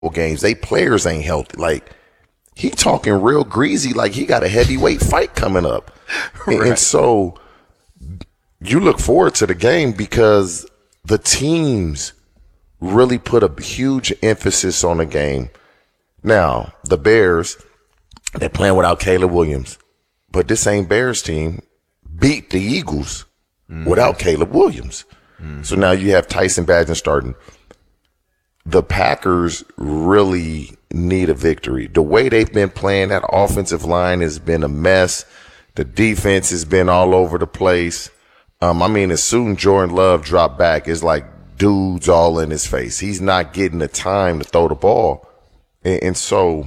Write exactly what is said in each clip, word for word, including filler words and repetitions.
games. They players ain't healthy. Like, he talking real greasy like he got a heavyweight fight coming up. Right. And, and so you look forward to the game because the teams really put a huge emphasis on the game. Now, the Bears, they're playing without Caleb Williams. But this same Bears team beat the Eagles mm. without Caleb Williams. Mm. So now you have Tyson Bagent starting. The Packers really need a victory. The way they've been playing, that offensive line has been a mess. The defense has been all over the place. Um, I mean, as soon as Jordan Love dropped back, it's like dudes all in his face. He's not getting the time to throw the ball. And, and so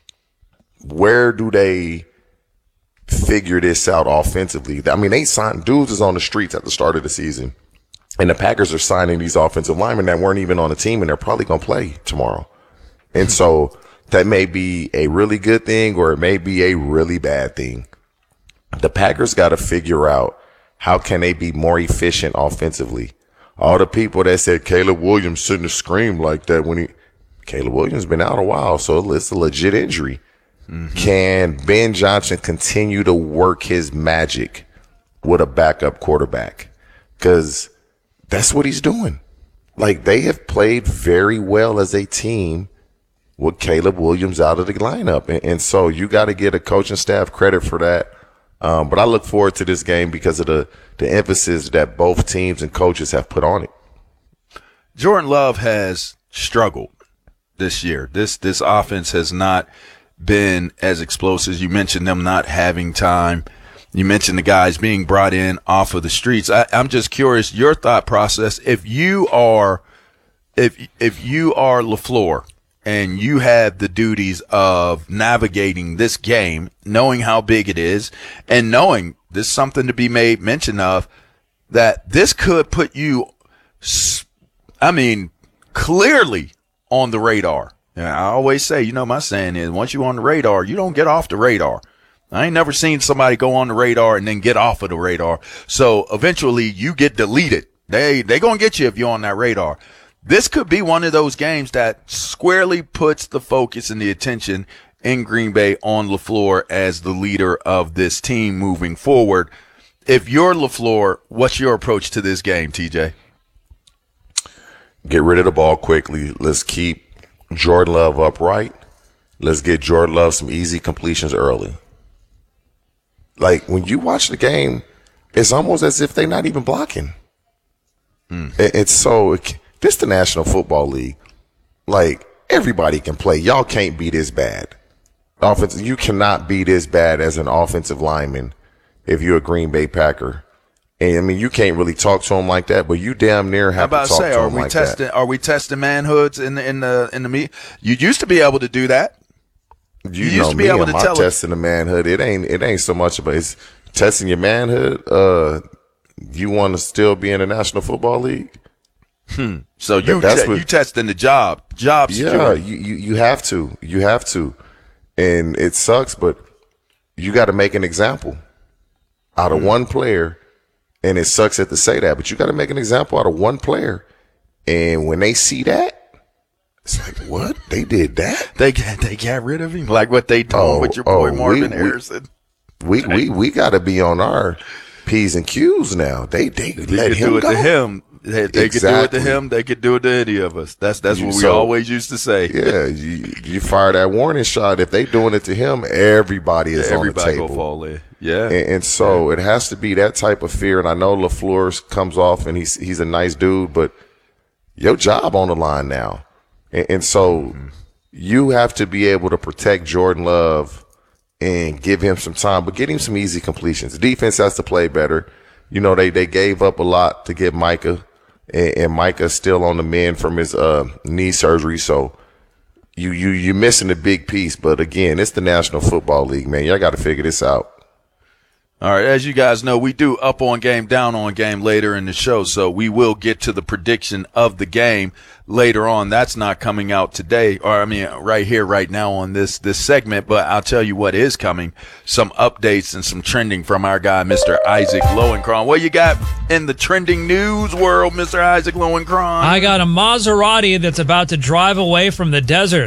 where do they figure this out offensively? I mean, they signed dudes is on the streets at the start of the season. And the Packers are signing these offensive linemen that weren't even on the team, and they're probably going to play tomorrow. And so that may be a really good thing or it may be a really bad thing. The Packers got to figure out how can they be more efficient offensively. All the people that said Caleb Williams shouldn't have screamed like that when he – Caleb Williams been out a while, so it's a legit injury. Mm-hmm. Can Ben Johnson continue to work his magic with a backup quarterback? Because – that's what he's doing. Like, they have played very well as a team with Caleb Williams out of the lineup. And, and so you got to get a coaching staff credit for that. Um, but I look forward to this game because of the, the emphasis that both teams and coaches have put on it. Jordan Love has struggled this year. This, this offense has not been as explosive. You mentioned them not having time. You mentioned the guys being brought in off of the streets. I, I'm just curious, your thought process. If you are, if if you are LaFleur and you have the duties of navigating this game, knowing how big it is, and knowing this is something to be made mention of, that this could put you, I mean, clearly on the radar. And I always say, you know, my saying is, once you're on the radar, you don't get off the radar. I ain't never seen somebody go on the radar and then get off of the radar. So eventually you get deleted. They, they gonna get you if you're on that radar. This could be one of those games that squarely puts the focus and the attention in Green Bay on LaFleur as the leader of this team moving forward. If you're LaFleur, what's your approach to this game, T J? Get rid of the ball quickly. Let's keep Jordan Love upright. Let's get Jordan Love some easy completions early. Like, when you watch the game, it's almost as if they're not even blocking. Mm. It's so – this the National Football League. Like, everybody can play. Y'all can't be this bad. Offense, you cannot be this bad as an offensive lineman if you're a Green Bay Packer. And, I mean, you can't really talk to them like that, but you damn near have to talk say, to are them we like testing, that. Are we testing manhoods in the in the in the meet? You used to be able to do that. You, you know used to be me able and to my tell testing the manhood. It ain't it ain't so much about it's testing your manhood. Uh, you want to still be in the National Football League? Hmm. So you That's te- what, you testing the job, job yeah. security. You, you you have to, you have to, and it sucks, but you got to make an example out of mm. one player, and it sucks to say that, but you got to make an example out of one player, and when they see that. It's like, what? They did that? They got, they got rid of him? Like what they doing oh, with your boy oh, Marvin we, Harrison? We we, we, we got to be on our P's and Q's now. They they, they let could him do it go. to him. They, they exactly. could do it to him. They could do it to any of us. That's that's what we so, always used to say. Yeah, you, you fire that warning shot. If they doing it to him, everybody is yeah, on the everybody table. Everybody will fall in. Yeah. And, and so yeah. it has to be that type of fear. And I know LaFleur comes off and he's he's a nice dude, but your job on the line now. And, and so mm-hmm. you have to be able to protect Jordan Love and give him some time, but get him some easy completions. The defense has to play better. You know, they, they gave up a lot to get Micah, and, and Micah's still on the mend from his uh, knee surgery. So you, you, you're missing a big piece. But, again, it's the National Football League, man. Y'all got to figure this out. All right, as you guys know, we do up on game, down on game later in the show, so we will get to the prediction of the game later on. That's not coming out today, or I mean right here, right now on this this segment, but I'll tell you what is coming, some updates and some trending from our guy, Mister Isaac Lowenkron. What you got in the trending news world, Mister Isaac Lowenkron? I got a Maserati that's about to drive away from the desert.